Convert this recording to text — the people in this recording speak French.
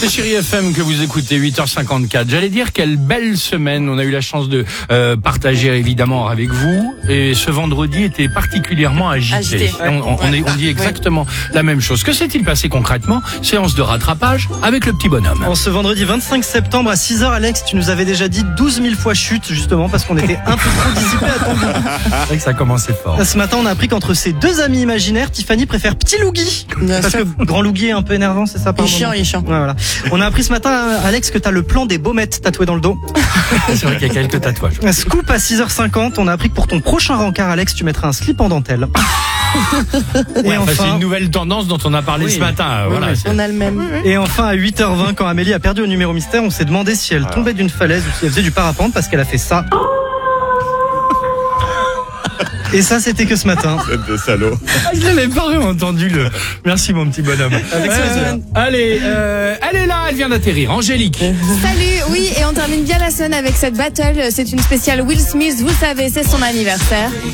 C'est Chérie FM que vous écoutez, 8h54. J'allais dire quelle belle semaine on a eu la chance de partager évidemment avec vous. Et ce vendredi était particulièrement agité. On dit exactement la même chose. Que s'est-il passé concrètement? Séance de rattrapage avec le petit bonhomme. En ce vendredi 25 septembre à 6h, Alex, tu nous avais déjà dit 12 000 fois chute, justement, parce qu'on était un peu trop dissipés à ton goût. C'est vrai que ça commençait fort. Ce matin, on a appris qu'entre ses deux amis imaginaires, Tiffany préfère Petit Lougui. Parce que Grand Lougui est un peu énervant, c'est ça? Il est chiant. Ouais, voilà. On a appris ce matin, Alex, que t'as le plan des baumettes tatoué dans le dos. C'est vrai qu'il y a quelques tatouages. Scoop à 6h50, on a appris que pour ton prochain rencard, Alex, tu mettras un slip en dentelle. Et enfin, c'est une nouvelle tendance dont on a parlé ce matin. Voilà, on a le même. Et enfin, à 8h20, quand Amélie a perdu au numéro mystère, on s'est demandé si elle tombait d'une falaise ou si elle faisait du parapente parce qu'elle a fait ça. Et ça, c'était que ce matin. Tête de salaud. Je l'avais pas vraiment entendu Merci mon petit bonhomme. Allez, elle est là, elle vient d'atterrir. Angélique. Salut, oui, et on termine bien la semaine avec cette battle. C'est une spéciale Will Smith, vous savez, c'est son anniversaire.